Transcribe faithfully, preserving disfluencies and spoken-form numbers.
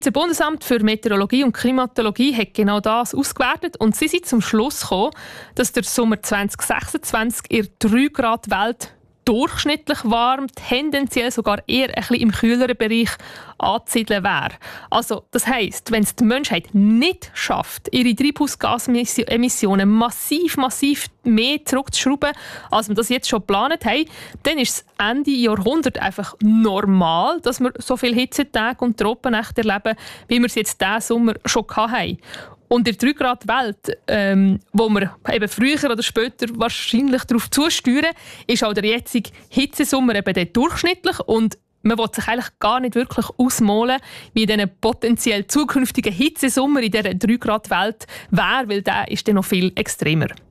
Das Bundesamt für Meteorologie und Klimatologie hat genau das ausgewertet und sie sind zum Schluss gekommen, dass der Sommer zwanzig sechsundzwanzig in der drei Grad Welt durchschnittlich warm, tendenziell sogar eher ein bisschen im kühleren Bereich anzusiedeln wäre. Also, das heisst, wenn es die Menschheit nicht schafft, ihre Treibhausgasemissionen massiv, massiv mehr zurückzuschrauben, als wir das jetzt schon geplant haben, dann ist es Ende Jahrhundert einfach normal, dass wir so viele Hitzetage und Trockennächte erleben, wie wir es jetzt diesen Sommer schon hatten. Und in der drei Grad Welt, ähm, wo wir eben früher oder später wahrscheinlich darauf zusteuern, ist auch der jetzige Hitzesommer eben der durchschnittlich und man will sich eigentlich gar nicht wirklich ausmalen, wie diesen potenziell zukünftigen Hitzesommer in dieser drei Grad Welt wäre, weil der ist dann noch viel extremer.